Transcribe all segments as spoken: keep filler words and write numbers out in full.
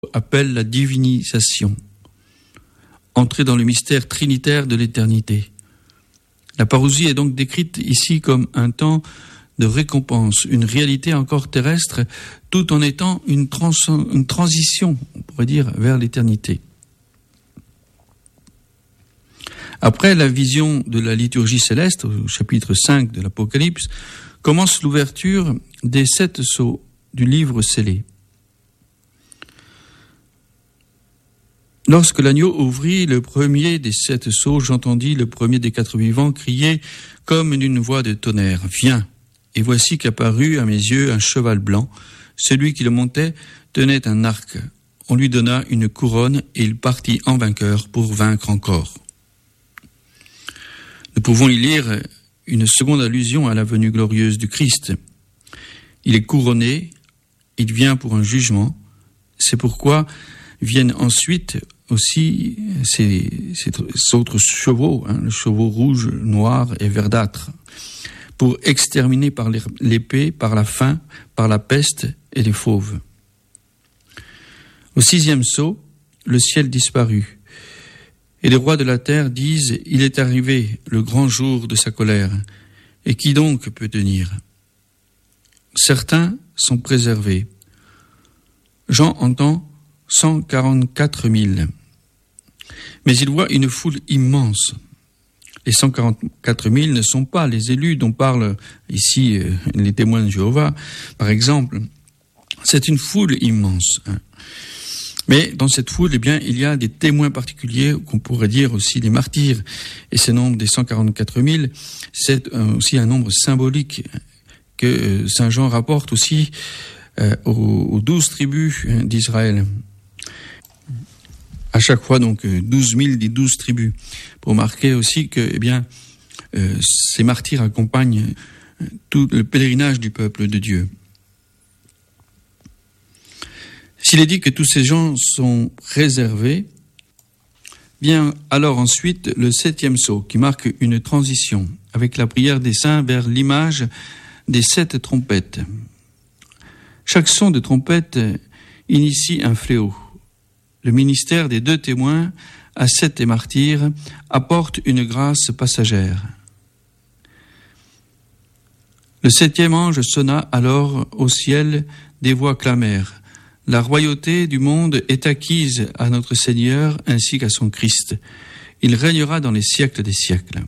appelle la divinisation, entrer dans le mystère trinitaire de l'éternité. La parousie est donc décrite ici comme un temps de récompense, une réalité encore terrestre, tout en étant une, trans- une transition, on pourrait dire, vers l'éternité. Après la vision de la liturgie céleste, au chapitre cinq de l'Apocalypse, commence l'ouverture des sept sceaux du livre scellé. Lorsque l'agneau ouvrit le premier des sept sceaux, j'entendis le premier des quatre vivants crier comme d'une voix de tonnerre, « Viens !» Et voici qu'apparut à mes yeux un cheval blanc. Celui qui le montait tenait un arc. On lui donna une couronne et il partit en vainqueur pour vaincre encore. Nous pouvons y lire une seconde allusion à la venue glorieuse du Christ. Il est couronné, il vient pour un jugement. C'est pourquoi viennent ensuite aussi ces, ces, ces autres chevaux, hein, le chevaux rouge, noir et verdâtre, pour exterminer par l'épée, par la faim, par la peste et les fauves. Au sixième sceau, le ciel disparut, et les rois de la terre disent « Il est arrivé le grand jour de sa colère, et qui donc peut tenir ?» Certains sont préservés. Jean entend cent quarante-quatre mille. Mais il voit une foule immense. Les cent quarante-quatre mille ne sont pas les élus dont parlent ici euh, les témoins de Jéhovah, par exemple. C'est une foule immense. Hein. Mais dans cette foule, eh bien, il y a des témoins particuliers, qu'on pourrait dire aussi des martyrs. Et ce nombre des cent quarante-quatre mille, c'est euh, aussi un nombre symbolique que euh, Saint Jean rapporte aussi euh, aux, aux douze tribus hein, d'Israël. À chaque fois, donc, douze mille des douze tribus. Pour marquer aussi que, eh bien, euh, ces martyrs accompagnent tout le pèlerinage du peuple de Dieu. S'il est dit que tous ces gens sont réservés, vient alors ensuite le septième sceau, qui marque une transition, avec la prière des saints vers l'image des sept trompettes. Chaque son de trompette initie un fléau. Le ministère des deux témoins, ascètes et martyrs, apporte une grâce passagère. Le septième ange sonna alors au ciel, des voix clamèrent. La royauté du monde est acquise à notre Seigneur ainsi qu'à son Christ. Il régnera dans les siècles des siècles.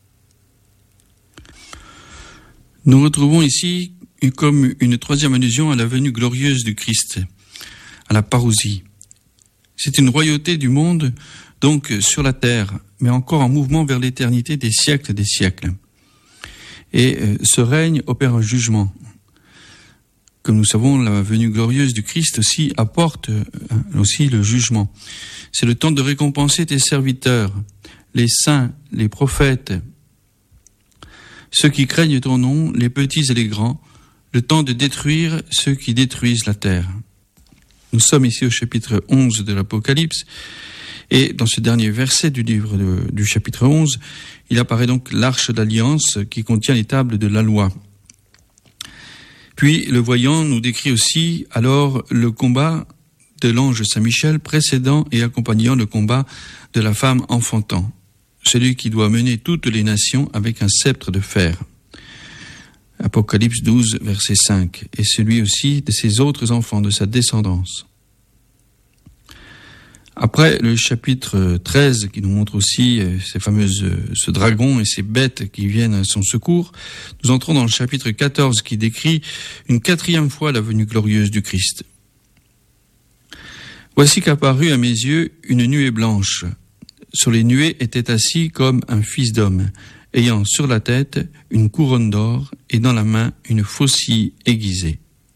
Nous retrouvons ici comme une troisième allusion à la venue glorieuse du Christ, à la parousie. C'est une royauté du monde, donc sur la terre, mais encore en mouvement vers l'éternité des siècles des siècles. Et euh, ce règne opère un jugement. Comme nous savons, la venue glorieuse du Christ aussi apporte euh, aussi le jugement. C'est le temps de récompenser tes serviteurs, les saints, les prophètes, ceux qui craignent ton nom, les petits et les grands, le temps de détruire ceux qui détruisent la terre. Nous sommes ici au chapitre onze de l'Apocalypse, et dans ce dernier verset du livre de, du chapitre onze, il apparaît donc l'arche d'alliance qui contient les tables de la loi. Puis le voyant nous décrit aussi alors le combat de l'ange Saint-Michel précédant et accompagnant le combat de la femme enfantant, celui qui doit mener toutes les nations avec un sceptre de fer. Apocalypse douze, verset cinq, et celui aussi de ses autres enfants, de sa descendance. Après le chapitre treize, qui nous montre aussi ces fameuses, ce dragon et ces bêtes qui viennent à son secours, nous entrons dans le chapitre quatorze, qui décrit une quatrième fois la venue glorieuse du Christ. Voici qu'apparut à mes yeux une nuée blanche. Sur les nuées était assis comme un fils d'homme, ayant sur la tête une couronne d'or et dans la main une faucille aiguisée.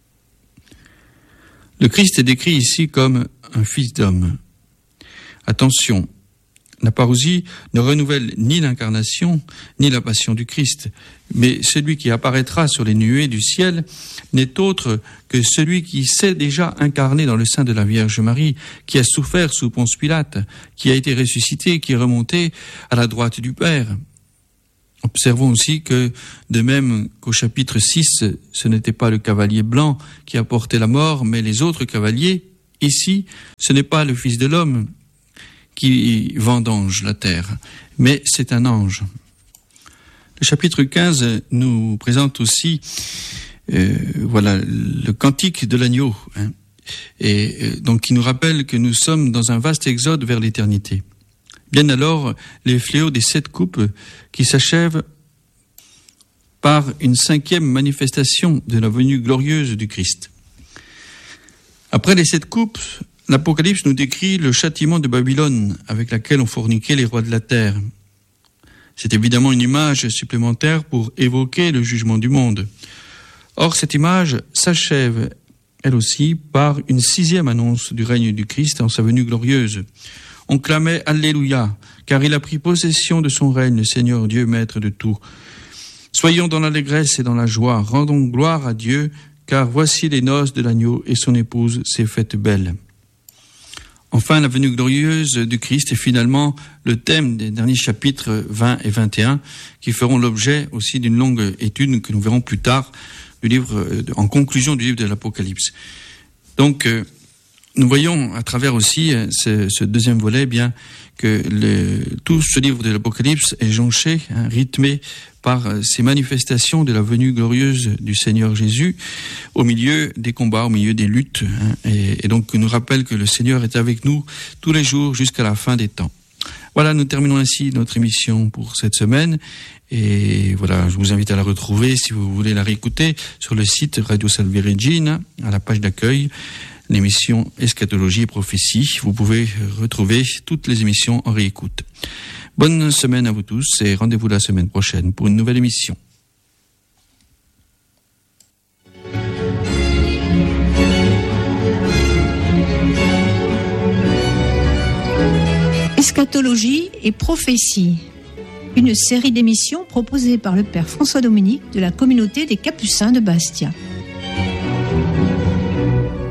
Le Christ est décrit ici comme un fils d'homme. Attention, la parousie ne renouvelle ni l'incarnation, ni la passion du Christ, mais celui qui apparaîtra sur les nuées du ciel n'est autre que celui qui s'est déjà incarné dans le sein de la Vierge Marie, qui a souffert sous Ponce Pilate, qui a été ressuscité, qui est remonté à la droite du Père. Observons aussi que, de même qu'au chapitre six, ce n'était pas le cavalier blanc qui apportait la mort, mais les autres cavaliers, ici, ce n'est pas le Fils de l'homme qui vendange la terre, mais c'est un ange. Le chapitre quinze nous présente aussi euh, voilà, le cantique de l'agneau, hein, et euh, donc qui nous rappelle que nous sommes dans un vaste exode vers l'éternité. Bien alors, les fléaux des sept coupes qui s'achèvent par une cinquième manifestation de la venue glorieuse du Christ. Après les sept coupes, l'Apocalypse nous décrit le châtiment de Babylone avec laquelle ont forniqué les rois de la terre. C'est évidemment une image supplémentaire pour évoquer le jugement du monde. Or, cette image s'achève, elle aussi, par une sixième annonce du règne du Christ en sa venue glorieuse. On clamait « Alléluia », car il a pris possession de son règne, le Seigneur Dieu, maître de tout. Soyons dans l'allégresse et dans la joie, rendons gloire à Dieu, car voici les noces de l'agneau et son épouse s'est faite belle. Enfin, la venue glorieuse du Christ est finalement le thème des derniers chapitres vingt et vingt et un, qui feront l'objet aussi d'une longue étude que nous verrons plus tard du livre, en conclusion du livre de l'Apocalypse. Donc, nous voyons à travers aussi ce, ce deuxième volet, eh bien que le, tout ce livre de l'Apocalypse est jonché, hein, rythmé par ces manifestations de la venue glorieuse du Seigneur Jésus au milieu des combats, au milieu des luttes, hein, et, et donc nous rappelle que le Seigneur est avec nous tous les jours jusqu'à la fin des temps. Voilà, nous terminons ainsi notre émission pour cette semaine. Et voilà, je vous invite à la retrouver, si vous voulez la réécouter, sur le site Radio Salve Regina, à la page d'accueil, l'émission Eschatologie et Prophétie. Vous pouvez retrouver toutes les émissions en réécoute. Bonne semaine à vous tous et rendez-vous la semaine prochaine pour une nouvelle émission. Eschatologie et Prophétie, une série d'émissions proposée par le Père François Dominique de la communauté des Capucins de Bastia.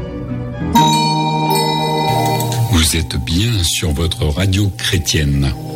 Vous êtes bien sur votre radio chrétienne.